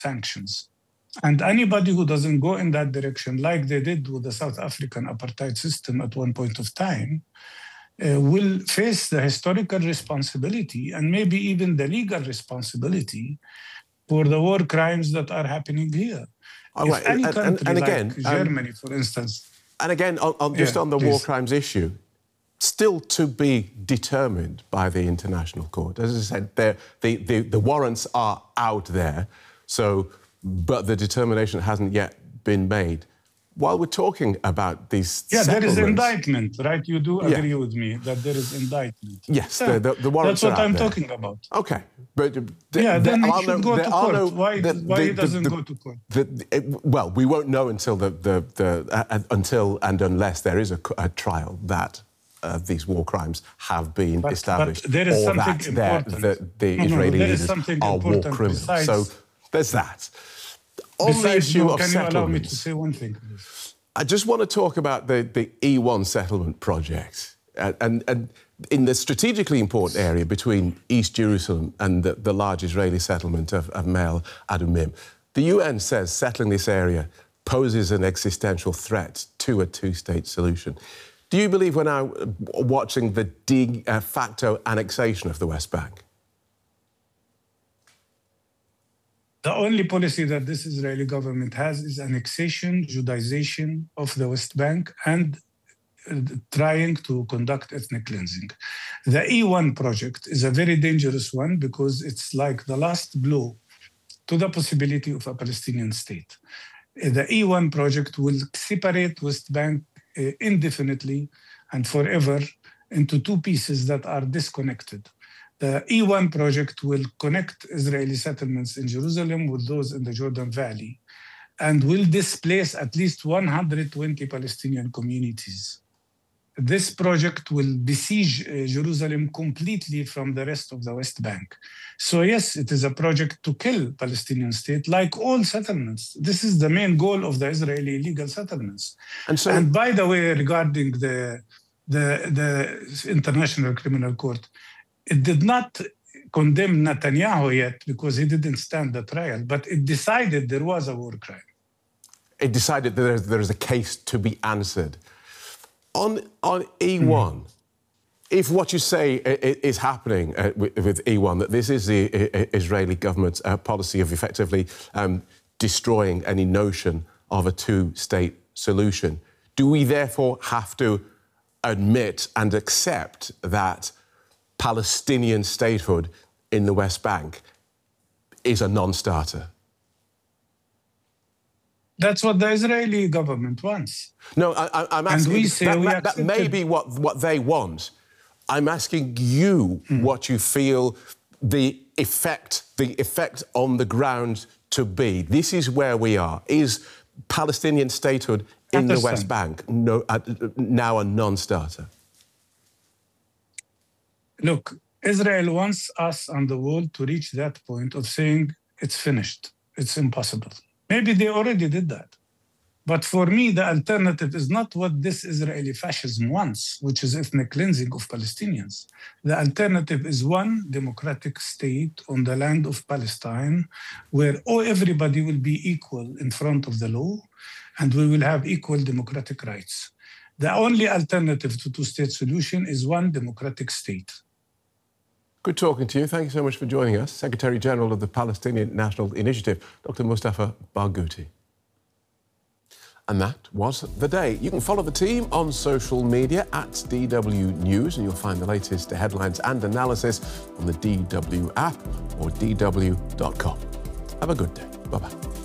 sanctions. And anybody who doesn't go in that direction, like they did with the South African apartheid system at one point of time, will face the historical responsibility and maybe even the legal responsibility for the war crimes that are happening here. If any country like Germany, for instance... And again, on the war crimes issue, still to be determined by the International Court. As I said, the warrants are out there, but the determination hasn't yet been made. While we're talking about these there is indictment, right? You do agree with me that there is indictment. Yes, the warrants are out there. That's what I'm there. talking about. OK. But then he should go to court. Why he doesn't go to court? Well, we won't know until unless there is a trial that these war crimes have been established, but there is something important. The Israeli leaders are war criminals. So there's that. On the issue of settlements, can you allow me to say one thing, please? I just want to talk about the E1 settlement project. And in the strategically important area between East Jerusalem and the large Israeli settlement of Ma'ale Adumim, the UN says settling this area poses an existential threat to a two-state solution. Do you believe we're now watching the de facto annexation of the West Bank? The only policy that this Israeli government has is annexation, Judaization of the West Bank, and trying to conduct ethnic cleansing. The E1 project is a very dangerous one because it's like the last blow to the possibility of a Palestinian state. The E1 project will separate West Bank indefinitely and forever into two pieces that are disconnected. The E1 project will connect Israeli settlements in Jerusalem with those in the Jordan Valley and will displace at least 120 Palestinian communities. This project will besiege Jerusalem completely from the rest of the West Bank. So yes, it is a project to kill Palestinian state, like all settlements. This is the main goal of the Israeli illegal settlements. And by the way, regarding the International Criminal Court, it did not condemn Netanyahu yet because he didn't stand the trial, but it decided there was a war crime. It decided that there is a case to be answered. On E1, if what you say is happening with E1, that this is the Israeli government's policy of effectively destroying any notion of a two-state solution, do we therefore have to admit and accept that Palestinian statehood in the West Bank is a non-starter? That's what the Israeli government wants. No, I'm asking... And we say that may be what they want. I'm asking you what you feel the effect on the ground to be. This is where we are. Is Palestinian statehood in the West Bank now a non-starter? Look, Israel wants us and the world to reach that point of saying it's finished, it's impossible. Maybe they already did that. But for me, the alternative is not what this Israeli fascism wants, which is ethnic cleansing of Palestinians. The alternative is one democratic state on the land of Palestine where everybody will be equal in front of the law and we will have equal democratic rights. The only alternative to two-state solution is one democratic state. Good talking to you. Thank you so much for joining us. Secretary-General of the Palestinian National Initiative, Dr. Mustafa Barghouti. And that was The Day. You can follow the team on social media at DW News, and you'll find the latest headlines and analysis on the DW app or dw.com. Have a good day. Bye-bye.